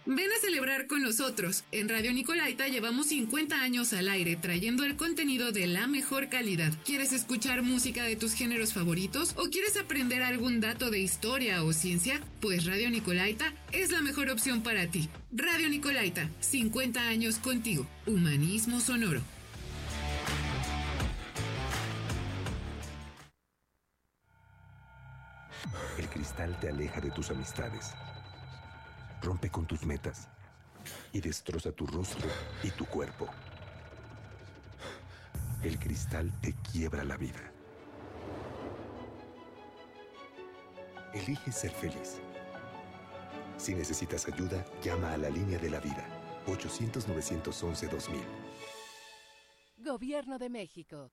Ven a celebrar con nosotros. En Radio Nicolaita llevamos 50 años al aire trayendo el contenido de la mejor calidad. ¿Quieres escuchar música de tus géneros favoritos o quieres aprender algún dato de historia o ciencia? Pues Radio Nicolaita es la mejor opción para ti. Radio Nicolaita, 50 años contigo. Humanismo sonoro. El cristal te aleja de tus amistades, rompe con tus metas y destroza tu rostro y tu cuerpo. El cristal te quiebra la vida. Elige ser feliz. Si necesitas ayuda, llama a la línea de la vida, 800-911-2000. Gobierno de México.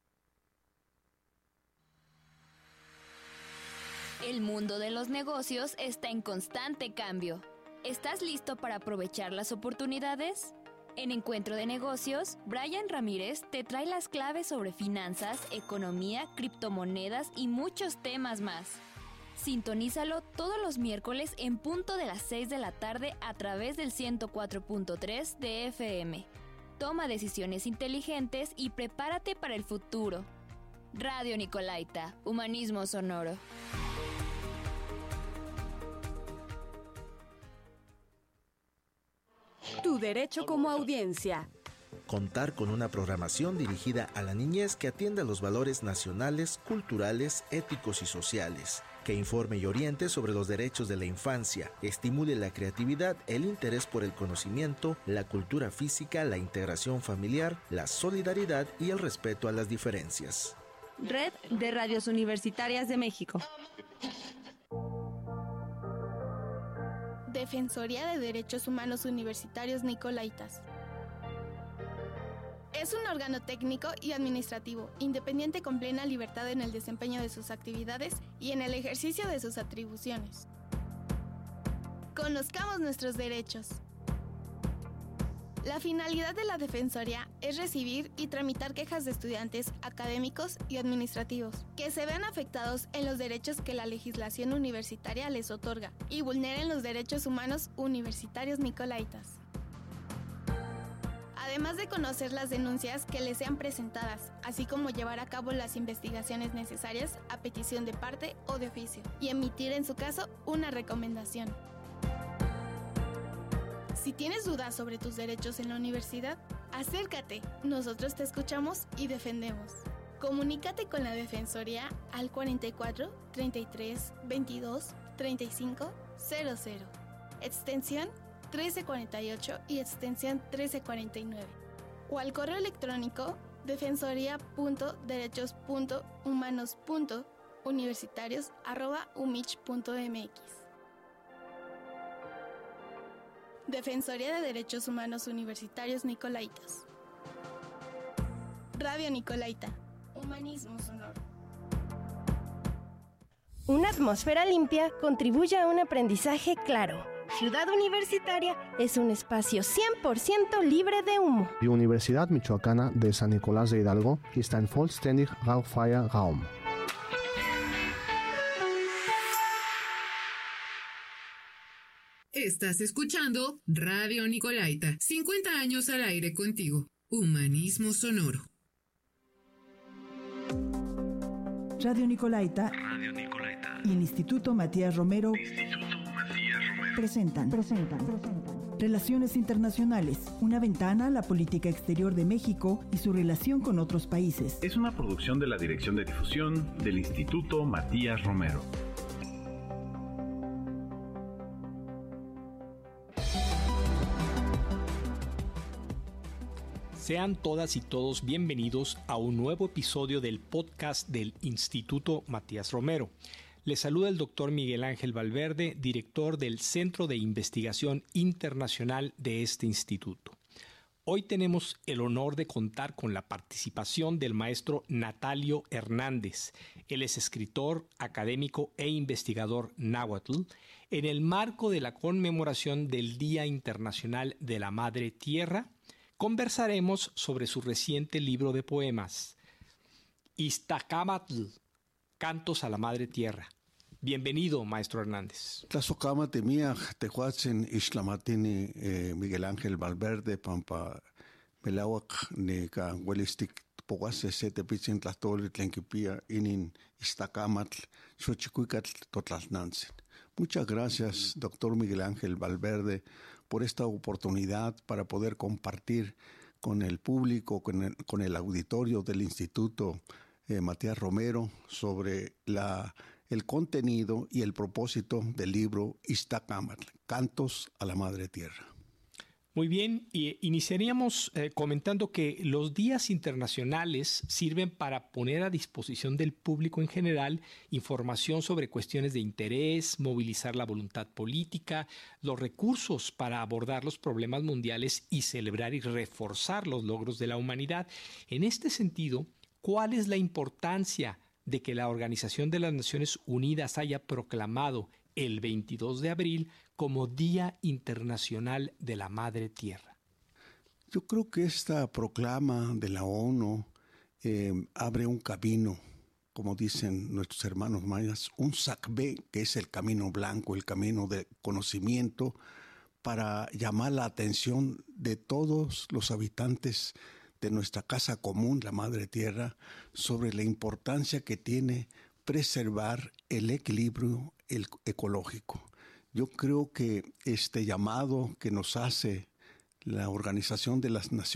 El mundo de los negocios está en constante cambio. ¿Estás listo para aprovechar las oportunidades? En Encuentro de Negocios, Brian Ramírez te trae las claves sobre finanzas, economía, criptomonedas y muchos temas más. Sintonízalo todos los miércoles en punto de las 6 de la tarde a través del 104.3 de FM. Toma decisiones inteligentes y prepárate para el futuro. Radio Nicolaita, Humanismo Sonoro. Tu derecho como audiencia. Contar con una programación dirigida a la niñez que atienda los valores nacionales, culturales, éticos y sociales, que informe y oriente sobre los derechos de la infancia, estimule la creatividad, el interés por el conocimiento, la cultura física, la integración familiar, la solidaridad y el respeto a las diferencias. Red de Radios Universitarias de México. Defensoría de Derechos Humanos Universitarios Nicolaitas. Es un órgano técnico y administrativo, independiente con plena libertad en el desempeño de sus actividades y en el ejercicio de sus atribuciones. Conozcamos nuestros derechos. La finalidad de la Defensoría es recibir y tramitar quejas de estudiantes, académicos y administrativos que se vean afectados en los derechos que la legislación universitaria les otorga y vulneren los derechos humanos universitarios nicolaitas. Además de conocer las denuncias que les sean presentadas, así como llevar a cabo las investigaciones necesarias a petición de parte o de oficio y emitir en su caso una recomendación. Si tienes dudas sobre tus derechos en la universidad, acércate, nosotros te escuchamos y defendemos. Comunícate con la Defensoría al 44 33 22 35 00, extensión 1348 y extensión 1349, o al correo electrónico defensoría.derechos.humanos.universitarios@umich.mx. Defensoría de Derechos Humanos Universitarios Nicolaitas. Radio Nicolaita, Humanismo Sonoro. Una atmósfera limpia contribuye a un aprendizaje claro. Ciudad Universitaria es un espacio 100% libre de humo. Die Universidad Michoacana de San Nicolás de Hidalgo ist ein vollständig rauchfreier Raum. Estás escuchando Radio Nicolaita, 50 años al aire contigo. Humanismo sonoro. Radio Nicolaita y el Instituto Matías Romero presentan Relaciones Internacionales, una ventana a la política exterior de México y su relación con otros países. Es una producción de la Dirección de Difusión del Instituto Matías Romero. Sean todas y todos bienvenidos a un nuevo episodio del podcast del Instituto Matías Romero. Les saluda el doctor Miguel Ángel Valverde, director del Centro de Investigación Internacional de este instituto. Hoy tenemos el honor de contar con la participación del maestro Natalio Hernández. Él es escritor, académico e investigador náhuatl en el marco de la conmemoración del Día Internacional de la Madre Tierra. Conversaremos sobre su reciente libro de poemas, Iztaccámatl, Cantos a la Madre Tierra, Bienvenido, maestro Hernández. Tlazocamatemia, tehuatzen, islamatini, Miguel Ángel Valverde, pampa, melawak, nica, huelistic, poguase, sete, pitzin, tlastoli, tlenquipia, inin, istacamatl, xochicuicatl, totlalnansen. Muchas gracias, doctor Miguel Ángel Valverde, por esta oportunidad para poder compartir con el público, con el auditorio del Instituto Matías Romero sobre el contenido y el propósito del libro Iztaccámatl, Cantos a la Madre Tierra. Muy bien, y iniciaríamos comentando que los días internacionales sirven para poner a disposición del público en general información sobre cuestiones de interés, movilizar la voluntad política, los recursos para abordar los problemas mundiales y celebrar y reforzar los logros de la humanidad. En este sentido, ¿cuál es la importancia de que la Organización de las Naciones Unidas haya proclamado el 22 de abril como Día Internacional de la Madre Tierra? Yo creo que esta proclama de la ONU abre un camino, como dicen nuestros hermanos mayas, un sacbé, que es el camino blanco, el camino de conocimiento, para llamar la atención de todos los habitantes de nuestra casa común, la Madre Tierra, sobre la importancia que tiene preservar el equilibrio ecológico. Yo creo que este llamado que nos hace la Organización de las Naciones